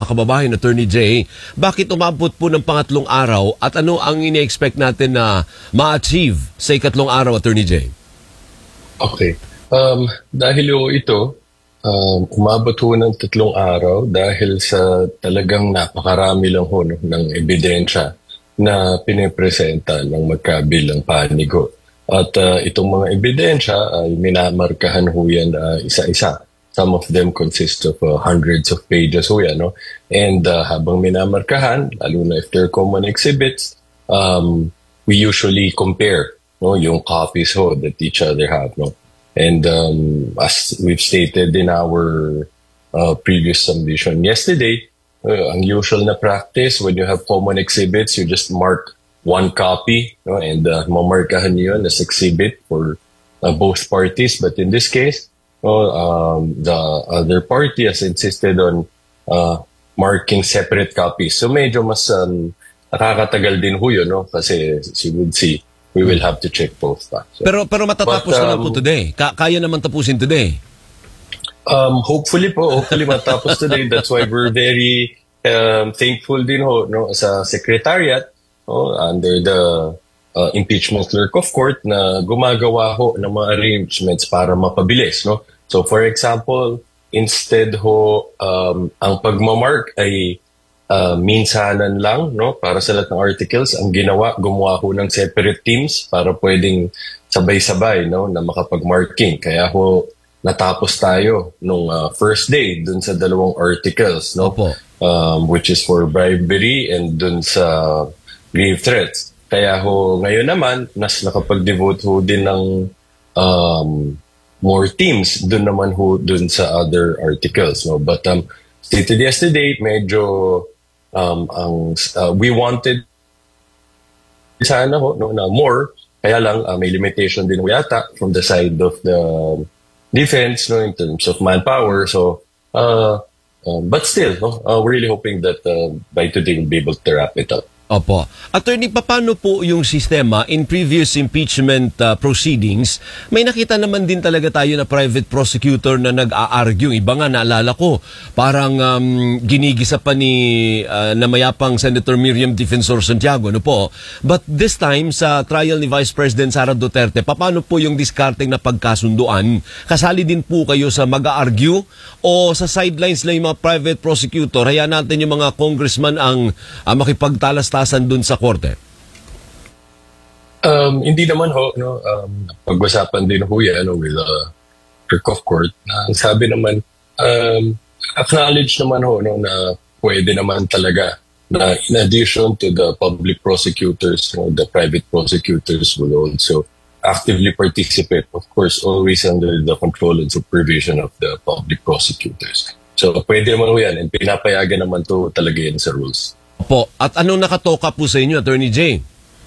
kababayan, Attorney Jay, bakit umabot po ng pangatlong araw at ano ang ini-expect natin na ma-achieve sa ikatlong araw, Attorney Jay? Okay. Dahil ito, umabot ho ng 3 araw dahil sa talagang napakarami lang ho ng ebidensya na pinipresenta ng magkabilang panig ho. At itong mga ebidensya ay minamarkahan ho yan isa-isa. Some of them consist of hundreds of pages ho yan. No? And habang minamarkahan, lalo na if they're common exhibits, we usually compare yung copies ho that each other have. No? And as we've stated in our previous submission yesterday, ang usual na practice when you have common exhibits, you just mark one copy and mamarkahan niyo yun as exhibit for both parties. But in this case, the other party has insisted on marking separate copies. So medyo mas nakakatagal din ho yun, no? Kasi as you would see, we will have to check both facts. So, pero matatapos naman po today. Kaya naman tapusin today. Hopefully matapos today. That's why we're very thankful din ho sa Secretariat under the impeachment clerk of court na gumagawa ho ng mga arrangements para mapabilis. No? So for example, instead ho ang pagmamark ay minsanan lang para sa lahat ng articles, ang gumawa ho ng separate teams para pwedeng sabay-sabay na makapag-marking. Kaya ho natapos tayo nung first day dun sa 2 articles, which is for bribery and dun sa grave threats. Kaya ho ngayon naman nakapag-devote ho din ng more teams dun naman ho dun sa other articles. No? But stated yesterday, medyo we wanted sana ho na more, kaya lang may limitation din ho yata from the side of the defense in terms of manpower. So but still we're really hoping that by today we'll be able to wrap it up. Opo. Attorney, paano po yung sistema in previous impeachment proceedings? May nakita naman din talaga tayo na private prosecutor na nag-a-argue. Iba nga, naalala ko, parang ginigisa pa ni namayapang Senator Miriam Defensor Santiago. Ano po? But this time, sa trial ni Vice President Sara Duterte, paano po yung discarding na pagkasunduan? Kasali din po kayo sa mag-a-argue? O sa sidelines lang yung mga private prosecutor, hayaan natin yung mga congressman ang makipagtalas-tasan dun sa korte? Hindi naman ho, pag-usapan din ho yan with clerk of court. Ang sabi naman, acknowledge naman ho na pwede naman talaga na in addition to the public prosecutors, the private prosecutors will also actively participate, of course, always under the control and supervision of the public prosecutors. So pwede naman ho yan, and pinapayagan naman to talaga yan sa rules. Po. At anong nakatoka po sa inyo, Attorney Jay?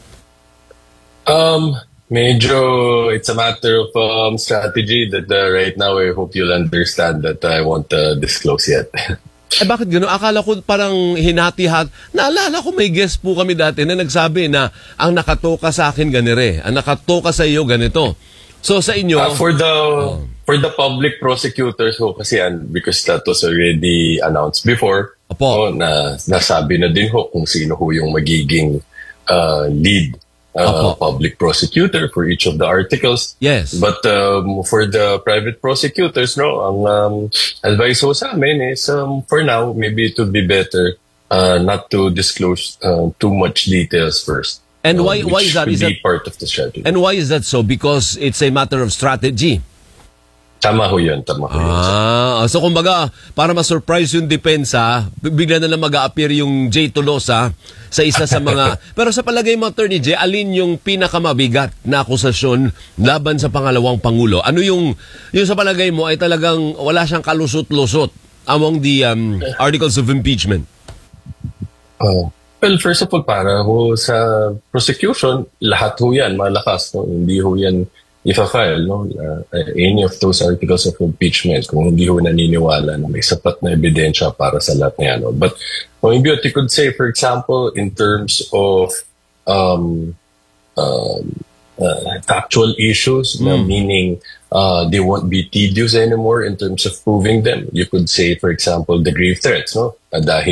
Medyo it's a matter of strategy that right now I hope you'll understand that I won't disclose yet. Bakit gano'n? Akala ko parang hinati-hat. Naalala ko may guest po kami dati na nagsabi na ang nakatoka sa akin ganire, ang nakatoka sa iyo ganito. So sa inyo... For the public prosecutors ho kasi because that was already announced before, na nasabi na din ho kung sino ho yung magiging lead public prosecutor for each of the articles. Yes. But for the private prosecutors, ang advice ho sa amin is for now, maybe it would be better not to disclose too much details first. And why is that? Is that part of the strategy? And why is that so? Because it's a matter of strategy. Tama ho yun. So kumbaga, para ma-surprise yung depensa, bigla na lang mag-a-appear yung Jay Tolosa sa isa sa mga... Pero sa palagay mo, Attorney Jay, alin yung pinakamabigat na akusasyon laban sa pangalawang Pangulo? Ano yung sa palagay mo ay talagang wala siyang kalusot-lusot among the articles of impeachment? Well, first of all, para ho sa prosecution, lahat ho yan, malakas. Hindi ho yan i-file, any of those articles of impeachment kung hindi ho naniniwala na may sapat na ebidensya para sa lahat na yan. But maybe what you could say, for example, in terms of factual issues, meaning they won't be tedious anymore in terms of proving them. You could say, for example, the grave threats, dahil